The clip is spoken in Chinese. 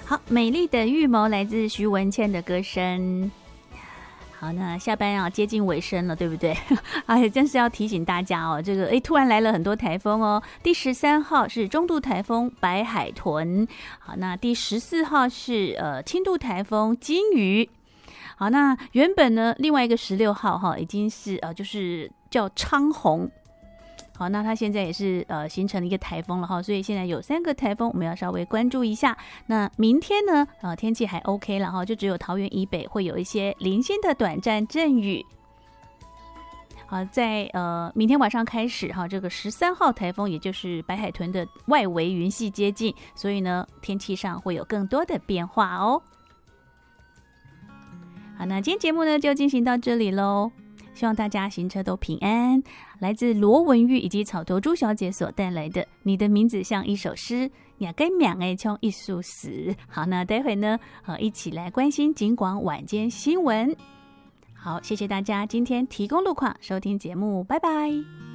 好，美丽的预谋来自徐文倩的歌声。好，那下班啊接近尾声了，对不对？哎，真是要提醒大家哦，这个突然来了很多台风哦。第13号是中度台风白海豚，好，那第14号是轻度台风金鱼。好，那原本呢另外一个16号哈已经是就是叫昌洪。好，那它现在也是形成了一个台风了哈，所以现在有3个台风，我们要稍微关注一下。那明天呢，天气还 OK 了哈，就只有桃园以北会有一些零星的短暂阵雨。好，在明天晚上开始哈，这个13号台风也就是白海豚的外围云系接近，所以呢，天气上会有更多的变化哦。好，那今天节目呢就进行到这里咯，希望大家行车都平安。来自罗文玉以及草头朱小姐所带来的《你的名字像一首诗》，也跟两个像一首诗。好，那待会呢，一起来关心警广晚间新闻。好，谢谢大家今天提供路况收听节目，拜拜。